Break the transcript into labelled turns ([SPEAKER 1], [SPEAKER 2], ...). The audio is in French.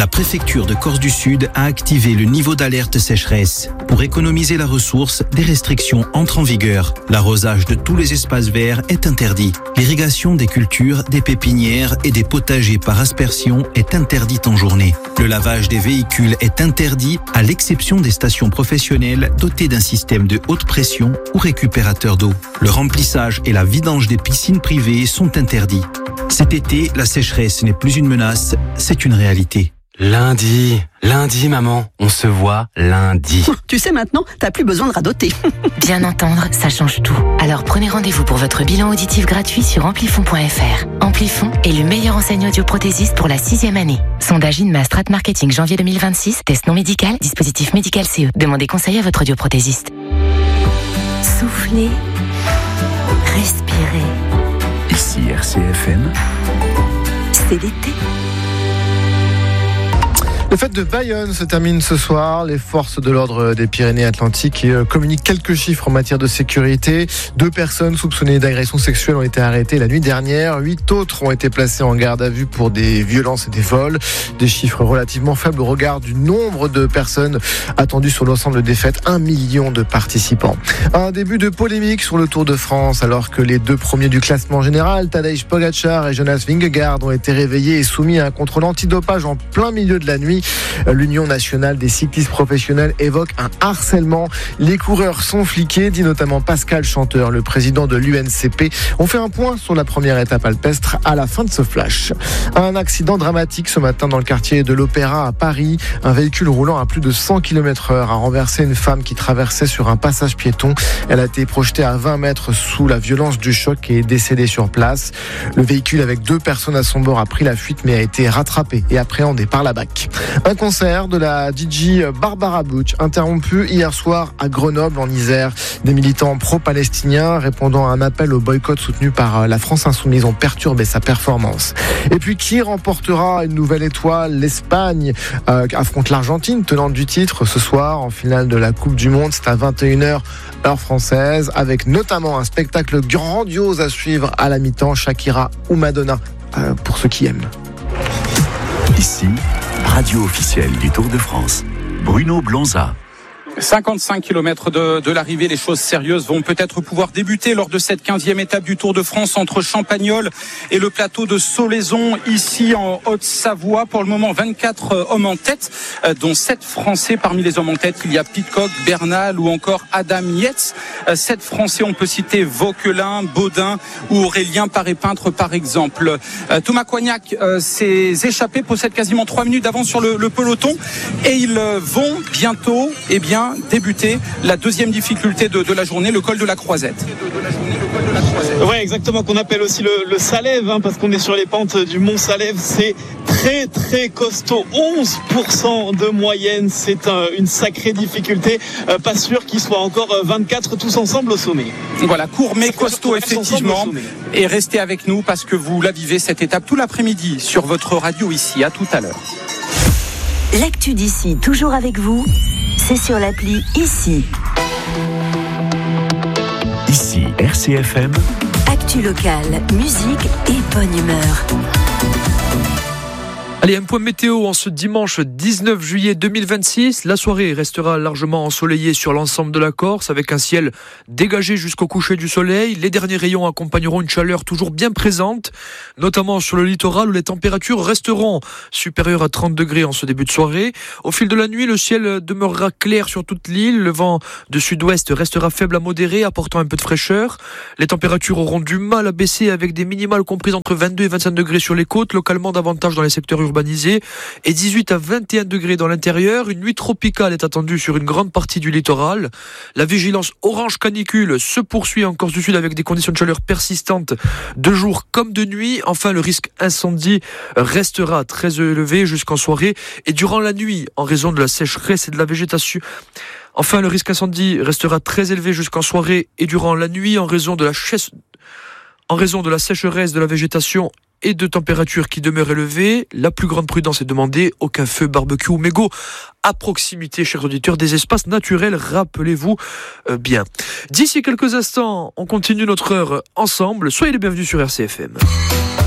[SPEAKER 1] La préfecture de Corse du Sud a activé le niveau d'alerte sécheresse. Pour économiser la ressource, des restrictions entrent en vigueur. L'arrosage de tous les espaces verts est interdit. L'irrigation des cultures, des pépinières et des potagers par aspersion est interdite en journée. Le lavage des véhicules est interdit à l'exception des stations professionnelles dotées d'un système de haute pression ou récupérateur d'eau. Le remplissage et la vidange des piscines privées sont interdits. Cet été, la sécheresse n'est plus une menace, c'est une réalité.
[SPEAKER 2] Lundi, maman, on se voit lundi.
[SPEAKER 3] Tu sais maintenant, t'as plus besoin de radoter.
[SPEAKER 4] Bien entendre, ça change tout. Alors prenez rendez-vous pour votre bilan auditif gratuit sur amplifon.fr. Amplifon est le meilleur enseignant audioprothésiste pour la 6e année. Sondage INMA Strat Marketing janvier 2026, test non médical, dispositif médical CE. Demandez conseil à votre audioprothésiste.
[SPEAKER 5] Soufflez, respirez.
[SPEAKER 6] Ici RCFM.
[SPEAKER 5] C'est l'été.
[SPEAKER 7] Les fêtes de Bayonne se terminent ce soir. Les forces de l'ordre des Pyrénées-Atlantiques communiquent quelques chiffres en matière de sécurité. 2 personnes soupçonnées d'agression sexuelle ont été arrêtées la nuit dernière. 8 autres ont été placées en garde à vue pour des violences et des vols. Des chiffres relativement faibles au regard du nombre de personnes attendues sur l'ensemble des fêtes. 1 million de participants. Un début de polémique sur le Tour de France alors que les 2 premiers du classement général, Tadej Pogačar et Jonas Vingegaard, ont été réveillés et soumis à un contrôle antidopage en plein milieu de la nuit. L'Union nationale des cyclistes professionnels évoque un harcèlement. Les coureurs sont fliqués, dit notamment Pascal Chanteur, le président de l'UNCP. On fait un point sur la première étape alpestre à la fin de ce flash. Un accident dramatique ce matin dans le quartier de l'Opéra à Paris. Un véhicule roulant à plus de 100 km/h a renversé une femme qui traversait sur un passage piéton. Elle a été projetée à 20 mètres sous la violence du choc et est décédée sur place. Le véhicule avec 2 personnes à son bord a pris la fuite mais a été rattrapé et appréhendé par la BAC. Un concert de la DJ Barbara Bush interrompu hier soir à Grenoble en Isère. Des militants pro-palestiniens répondant à un appel au boycott soutenu par la France Insoumise ont perturbé sa performance. Et puis qui remportera une nouvelle étoile? L'Espagne affronte l'Argentine, tenante du titre ce soir en finale de la Coupe du Monde. C'est à 21h heure française avec notamment un spectacle grandiose à suivre à la mi-temps, Shakira ou Madonna pour ceux qui aiment.
[SPEAKER 6] Ici, radio officielle du Tour de France. Bruno Blonza.
[SPEAKER 8] 55 km de l'arrivée, les choses sérieuses vont peut-être pouvoir débuter lors de cette 15e étape du Tour de France entre Champagnole et le plateau de Solaizon, ici en Haute-Savoie. Pour le moment, 24 hommes en tête, dont 7 Français. Parmi les hommes en tête, il y a Pidcock, Bernal ou encore Adam Yates. 7 Français, on peut citer Vauquelin, Baudin ou Aurélien Paré-Peintre par exemple. Thomas Coignac s'est échappé, possède quasiment 3 minutes d'avance sur le peloton et ils vont bientôt débuter la deuxième difficulté de la journée, le col de la Croisette.
[SPEAKER 9] Ouais, exactement, qu'on appelle aussi le Salève, parce qu'on est sur les pentes du Mont Salève. C'est très très costaud, 11% de moyenne, c'est une sacrée difficulté. Pas sûr qu'ils soient encore 24 tous ensemble au sommet.
[SPEAKER 8] Voilà, court mais costaud effectivement. Et restez avec nous parce que vous la vivez cette étape tout l'après-midi sur votre radio ici. À tout à l'heure.
[SPEAKER 5] L'actu d'ici, toujours avec vous, c'est sur l'appli Ici.
[SPEAKER 6] Ici, RCFM.
[SPEAKER 5] Actu locale, musique et bonne humeur.
[SPEAKER 10] Allez, un point météo en ce dimanche 19 juillet 2026. La soirée restera largement ensoleillée sur l'ensemble de la Corse avec un ciel dégagé jusqu'au coucher du soleil. Les derniers rayons accompagneront une chaleur toujours bien présente, notamment sur le littoral où les températures resteront supérieures à 30 degrés en ce début de soirée. Au fil de la nuit, le ciel demeurera clair sur toute l'île. Le vent de sud-ouest restera faible à modéré, apportant un peu de fraîcheur. Les températures auront du mal à baisser avec des minimales comprises entre 22 et 25 degrés sur les côtes, localement davantage dans les secteurs urbanisés, et 18 à 21 degrés dans l'intérieur. Une nuit tropicale est attendue sur une grande partie du littoral. La vigilance orange canicule se poursuit en Corse du Sud avec des conditions de chaleur persistantes de jour comme de nuit. Enfin, le risque incendie restera très élevé jusqu'en soirée et durant la nuit en raison de la sécheresse et de la végétation. Enfin, le risque incendie restera très élevé jusqu'en soirée et durant la nuit en raison de la sécheresse de la végétation et de températures qui demeurent élevées. La plus grande prudence est demandée. Aucun feu, barbecue ou mégot à proximité, chers auditeurs, des espaces naturels, rappelez-vous bien. D'ici quelques instants, on continue notre heure ensemble. Soyez les bienvenus sur RCFM.